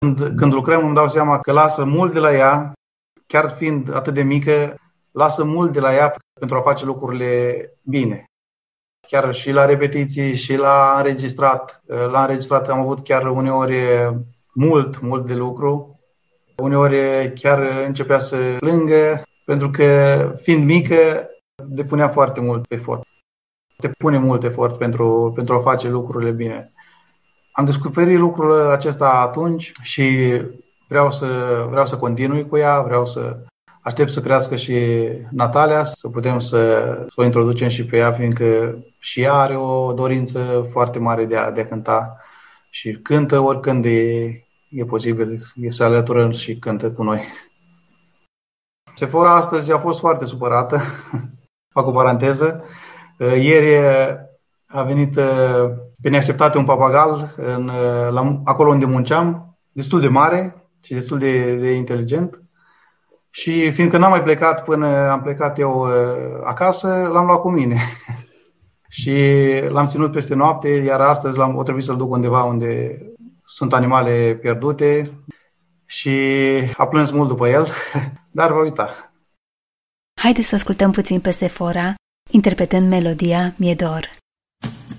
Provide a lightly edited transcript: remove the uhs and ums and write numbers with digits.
Când lucrăm îmi dau seama că lasă mult de la ea, chiar fiind atât de mică, lasă mult de la ea pentru a face lucrurile bine. Chiar și la repetiții, și la înregistrat. La înregistrat am avut chiar uneori mult de lucru. Uneori chiar începea să plângă, pentru că fiind mică, depunea foarte mult efort. Depune mult efort pentru a face lucrurile bine. Am descoperit lucrul acesta atunci și vreau să continui cu ea, aștept să crească și Natalia, să putem să o introducem și pe ea, fiindcă și ea are o dorință foarte mare de a cânta și cântă oricând e posibil, se alătură și cântă cu noi. Sefora astăzi a fost foarte supărată, fac o paranteză. Ieri a venit pe neașteptate un papagal acolo unde munceam, destul de mare și destul de inteligent. Și fiindcă n-am mai plecat până am plecat eu acasă, l-am luat cu mine. Și l-am ținut peste noapte, iar astăzi o trebuit să-l duc undeva unde sunt animale pierdute și a plâns mult după el, dar va uita. Haideți să ascultăm puțin pe Sefora, interpretând melodia Mi-e dor.